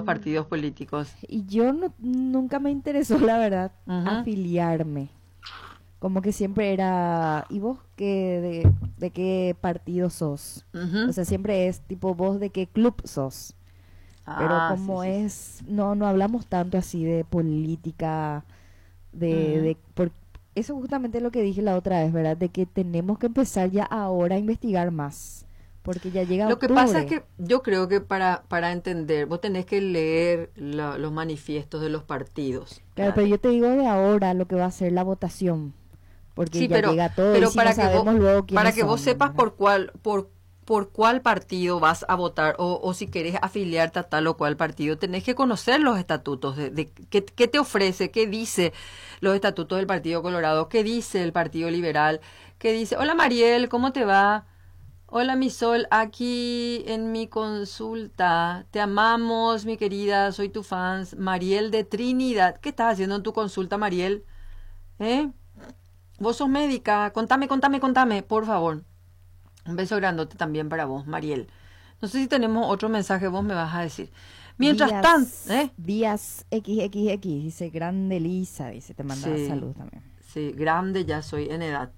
partidos políticos? Y yo nunca me interesó, la verdad, Ujú, afiliarme. Como que siempre era, ¿y vos de qué partido sos? O ujú. sea, siempre es tipo, ¿vos de qué club sos? Pero Ah, sí, como sí, sí. es, no hablamos tanto así de política, Ujú. por eso justamente lo que dije la otra vez, ¿verdad? De que tenemos que empezar ya ahora a investigar más, porque ya llega Lo que pasa es octubre. que yo creo que para entender, vos tenés que leer los manifiestos de los partidos, Claro, ¿verdad? pero yo te digo de ahora lo que va a ser la votación, porque Sí, ya llega todo y pero si no sabemos luego para quiénes que vos son, sepas ¿verdad? por cuál partido vas a votar o si querés afiliarte a tal o cual partido, tenés que conocer los estatutos de qué te ofrece, qué dice los estatutos del Partido Colorado, qué dice el Partido Liberal, qué dice, hola Mariel, ¿cómo te va? Hola mi Sol, aquí en mi consulta. Te amamos, mi querida, soy tu fans, Mariel de Trinidad. ¿Qué estás haciendo en tu consulta, Mariel? ¿Eh? Vos sos médica, contame, por favor. Un beso grandote también para vos, Mariel. No sé si tenemos otro mensaje, vos me vas a decir. Mientras tanto, Díaz XXX, dice Grande Lisa, dice, te manda Sí, salud también. sí, grande ya soy en edad.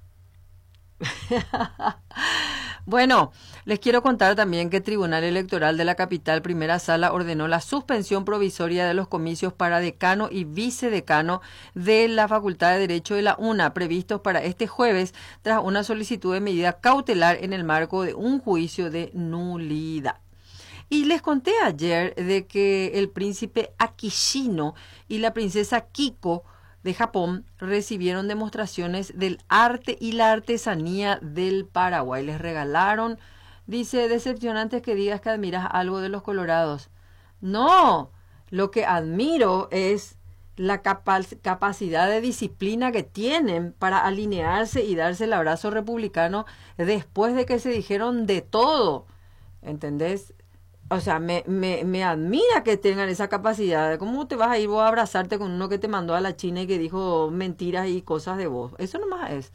Bueno, les quiero contar también que el Tribunal Electoral de la Capital Primera Sala ordenó la suspensión provisoria de los comicios para decano y vicedecano de la Facultad de Derecho de la UNA, previstos para este jueves, tras una solicitud de medida cautelar en el marco de un juicio de nulidad. Y les conté ayer de que el príncipe Akishino y la princesa Kiko de Japón recibieron demostraciones del arte y la artesanía del Paraguay. Les regalaron, dice, decepcionante que digas que admiras algo de los colorados. No, lo que admiro es la capacidad de disciplina que tienen para alinearse y darse el abrazo republicano después de que se dijeron de todo. ¿Entendés? O sea, me admira que tengan esa capacidad. ¿Cómo te vas a ir vos a abrazarte con uno que te mandó a la China y que dijo mentiras y cosas de vos? Eso nomás es.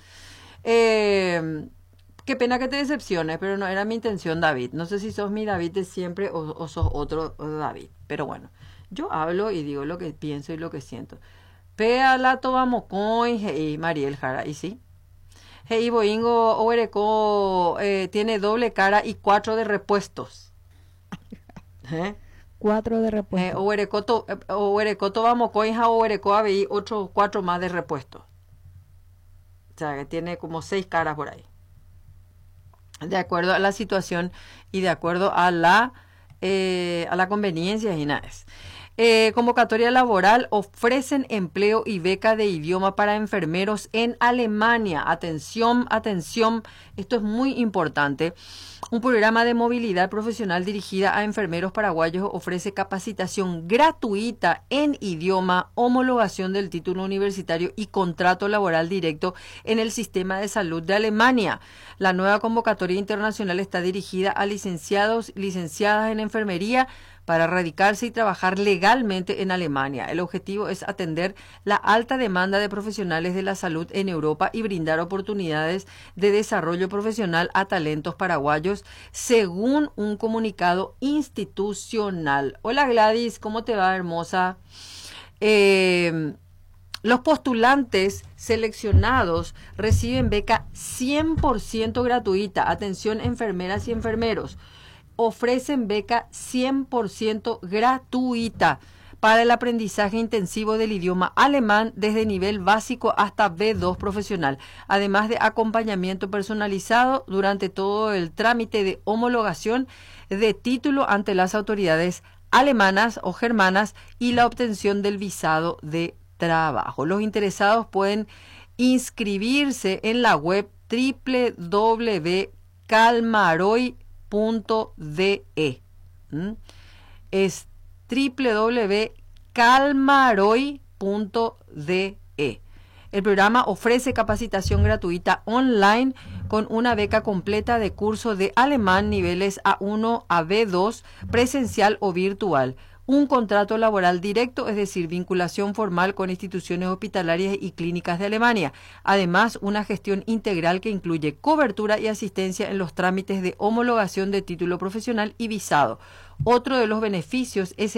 Eh, Qué pena que te decepciones, pero no era mi intención, David. No sé si sos mi David de siempre o sos otro David. Pero bueno, yo hablo y digo lo que pienso y lo que siento. Pea la tobamo coin, hey, Mariel Jara, ¿y sí? Hey, Boingo, Oereco tiene doble cara y 4 de repuestos. ¿Eh? 4 de repuesto. Oerecoto vamos coinja Oereco ABI, otros 4 más de repuesto. O sea que tiene como 6 caras por ahí. De acuerdo a la situación y de acuerdo a la conveniencia y nada. Convocatoria laboral, ofrecen empleo y beca de idioma para enfermeros en Alemania. Atención, atención, esto es muy importante. Un programa de movilidad profesional dirigida a enfermeros paraguayos ofrece capacitación gratuita en idioma, homologación del título universitario y contrato laboral directo en el sistema de salud de Alemania. La nueva convocatoria internacional está dirigida a licenciados y licenciadas en enfermería para radicarse y trabajar legalmente en Alemania. El objetivo es atender la alta demanda de profesionales de la salud en Europa y brindar oportunidades de desarrollo profesional a talentos paraguayos, según un comunicado institucional. Hola Gladys, ¿cómo te va, hermosa? Eh, los postulantes seleccionados reciben beca 100% gratuita. Atención, enfermeras y enfermeros. Ofrecen beca 100% gratuita para el aprendizaje intensivo del idioma alemán desde nivel básico hasta B2 profesional, además de acompañamiento personalizado durante todo el trámite de homologación de título ante las autoridades alemanas o germanas y la obtención del visado de trabajo. Los interesados pueden inscribirse en la web www.calmaroy.de. Es www.calmaroy.de. El programa ofrece capacitación gratuita online con una beca completa de curso de alemán niveles A1 a B2, presencial o virtual. Un contrato laboral directo, es decir, vinculación formal con instituciones hospitalarias y clínicas de Alemania. Además, una gestión integral que incluye cobertura y asistencia en los trámites de homologación de título profesional y visado. Otro de los beneficios es